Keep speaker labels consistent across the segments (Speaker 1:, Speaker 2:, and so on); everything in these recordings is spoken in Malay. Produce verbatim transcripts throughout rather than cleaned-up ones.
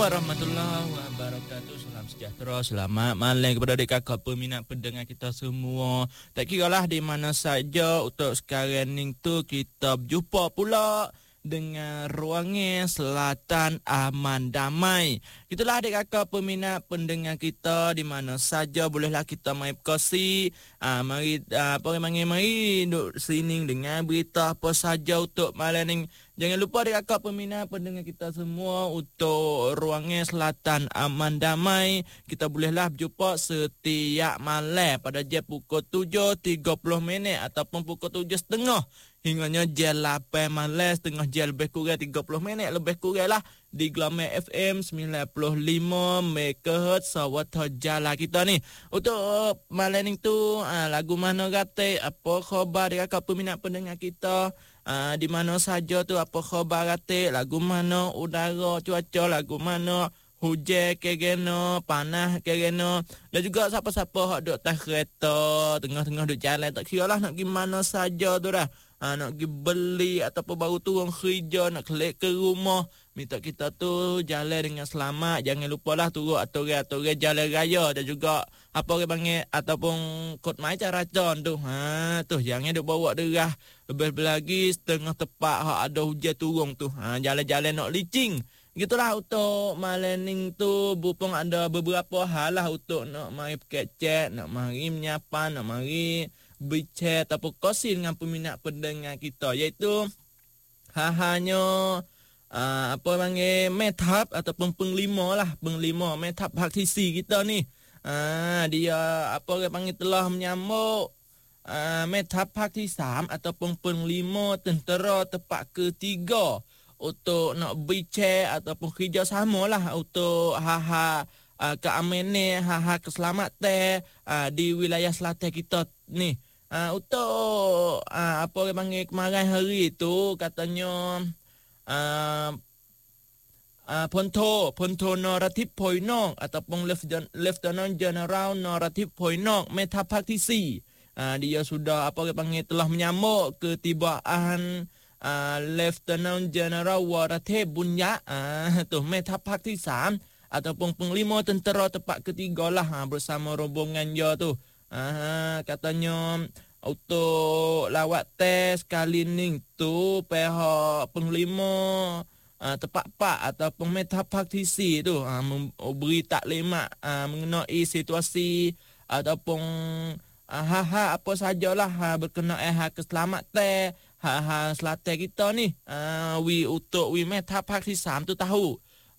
Speaker 1: Warahmatullahi wabarakatuh. Salam sejahtera, selamat malam kepada adik kakak peminat pendengar kita semua. Tak kiralah di mana saja untuk sekarang ni tu kita berjumpa pula dengan Ruangan Selatan Aman Damai. Itulah adik kakak peminat pendengar kita di mana saja bolehlah kita mai berkongsi. Ah, mari ah, apa mari mari duduk sini dengan berita apa saja untuk malam ni. Jangan lupa adik kakak peminat pendengar kita semua untuk Ruangan Selatan Aman Damai. Kita bolehlah berjumpa setiap malam pada jam pukul tujuh tiga puluh minit ataupun pukul tujuh tiga puluh hingga jam lapan malam, setengah jam lebih kurang tiga puluh minit lebih kurang lah di Glamour F M sembilan puluh lima megahertz Sawata Jala kita ni. Untuk malam ni tu ah, lagu mana kata apa khabar dia kakak peminat pendengar kita ah, di mana saja tu apa khabar kata lagu mana udara cuaca lagu mana hujan kegeno, panas kegeno. Dan juga siapa-siapa hak duduk atas kereta, tengah-tengah duduk jalan, tak kira lah nak pergi mana saja tu dah. Ha, nak pergi beli ataupun baru turun kerja, nak kelik ke rumah. Minta kita tu jalan dengan selamat. Jangan lupalah turut aturan-aturan jalan raya. Dan juga apa orang panggil ataupun kod macam racun tu. Ha, tu jangan duk bawa derah. Lebih-lebih lagi setengah tepat hak ada hujan turun tu. Ha, jalan-jalan nak licing. Gitulah untuk malam ni tu Bupong ada beberapa hal lah untuk nak mari kecek, nak mari menyapan, nak mari bicara ataupun kongsi dengan peminat pendengar kita, iaitu hanya uh, apa panggil methap ataupun penglima lah, penglima methap praktisi kita ni. Uh, dia apa orang panggil telah menyambut uh, methap praktisam ataupun penglima tentera tepat ketiga untuk nak bicara ataupun kerjasama lah untuk hal-hal uh, keamanan, hal-hal keselamatan uh, di wilayah selatan kita ni. Uh, untuk uh, apa orang panggil kemarin hari tu katanya uh, uh, Ponto, Ponto Noratif Poinong ataupun Lieutenant General Noratif Poinong meta praktisi. Uh, dia sudah apa orang panggil telah menyambut ketibaan Uh, Lieutenant General Warate Bunya uh, tu meta praktisan ataupun penglima tentera tepat ketiga lah uh, bersama rombongan dia tu. Uh, katanya untuk lawat tes kali ni tu pihak penglima uh, tepat pak ataupun meta praktisi tu uh, memberi taklimat uh, mengenai situasi ataupun uh, hal-hal apa sajalah uh, berkenaan hal keselamatan hal-hal selatan kita ni. Uh, we untuk we meta praktisam tu tahu.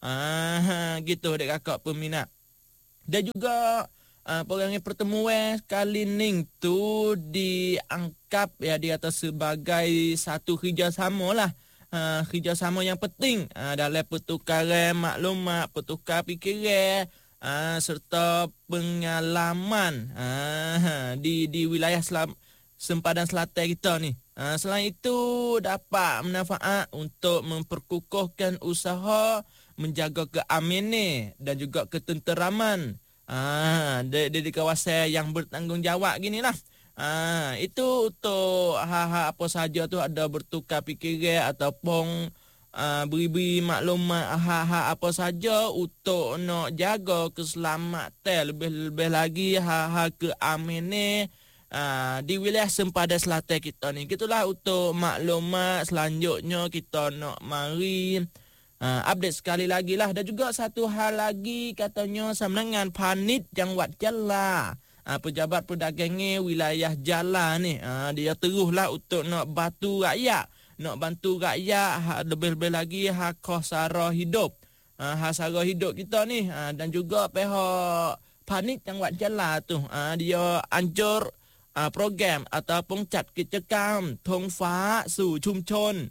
Speaker 1: Uh, gitu dek kakak peminat. Dan juga uh, perangai pertemuan kali ni tu dianggap ya di atas sebagai satu kerjasama lah. Uh, kerjasama yang penting uh, dalam pertukaran maklumat, pertukar fikiran uh, serta pengalaman uh, di di wilayah selam, sempadan selatan kita ni. Uh, selain itu dapat manfaat untuk memperkukuhkan usaha menjaga keamanan dan juga ketenteraman uh, di, di, di kawasan yang bertanggungjawab ginilah. Uh, itu untuk hal-hal apa saja tu ada bertukar fikiran ataupun uh, beri-beri maklumat hal-hal apa saja untuk nak jaga keselamatan, lebih-lebih lagi hal-hal keamanan Uh, di wilayah sempadan selatan kita ni. Gitulah untuk maklumat selanjutnya kita nak mari uh, update sekali lagi lah. Dan juga satu hal lagi katanya Samenangan Panit Jangwat Jala, uh, pejabat perdagangan wilayah Jala ni uh, dia teruslah untuk nak bantu rakyat, nak bantu rakyat lebih-lebih lagi hak sara hidup, uh, hak sara hidup kita ni. Uh, dan juga pihak Panit Jangwat Jala tu uh, dia anjur Uh, program ataupun cat kicekam Thong Fa Su Chum Chon.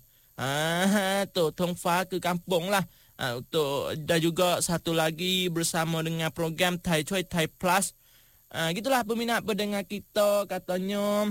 Speaker 1: Ah, tu Thong Fa ke kampung lah. Uh, untuk dan juga satu lagi bersama dengan program Thai Choi Thai Plus. Uh, gitulah peminat pendengar kita katanya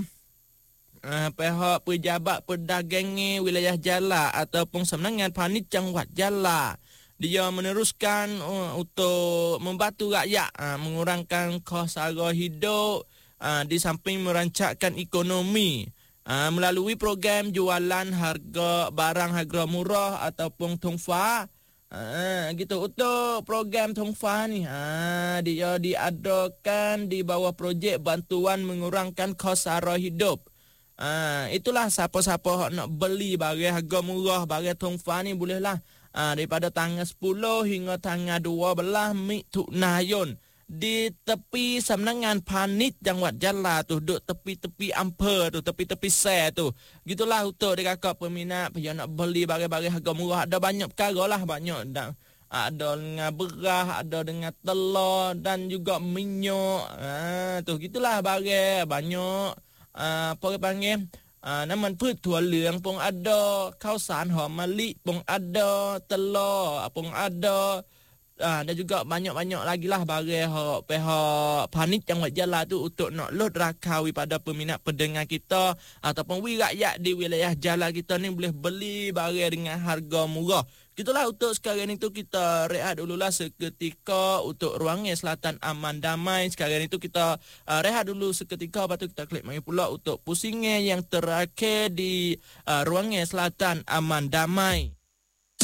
Speaker 1: uh, pihak pejabat perdagangan wilayah Jala ataupun Samenangan Panit Jangwat Jala dia meneruskan uh, untuk membantu rakyat uh, mengurangkan kos sara hidup. Uh, di samping merancangkan ekonomi uh, melalui program jualan harga barang harga murah ataupun tongfa Ha, gitu. Untuk program Tongfa ni, ha, dia diadakan di bawah projek bantuan mengurangkan kos sara hidup. Ha, itulah siapa-siapa nak beli barang harga murah, barang Tongfa ni bolehlah. Ha, daripada tanggal sepuluh hingga tanggal dua belas Mitunayon di tepi Semenangan Panit Jangwat Jala tu, duk tepi-tepi amper tu, tepi-tepi se tu. Gitulah untuk dia kakak peminat yang nak beli barang-barang harga murah. Ada banyak perkara lah, banyak dah. Ada dengan beras, ada dengan telur dan juga minyak. Ha, tu gitulah barang banyak. Ha, apa dia panggil? Ha, nama pun tua leung pun ada, kawasan Hormalik pun ada, telur pun ada. Ah, dan juga banyak-banyak lagi lah barang hak pihak Panit yang buat jalan tu untuk nak lod rakawi pada peminat pendengar kita ataupun wi rakyat di wilayah jalan kita ni boleh beli barang dengan harga murah. Gitulah untuk sekarang ni tu kita rehat dululah seketika untuk Ruangnya Selatan Aman Damai. Sekarang ni tu kita uh, rehat dulu seketika, lepas tu kita klik mari pula untuk pusingnya yang terakhir di uh, Ruangnya Selatan Aman Damai.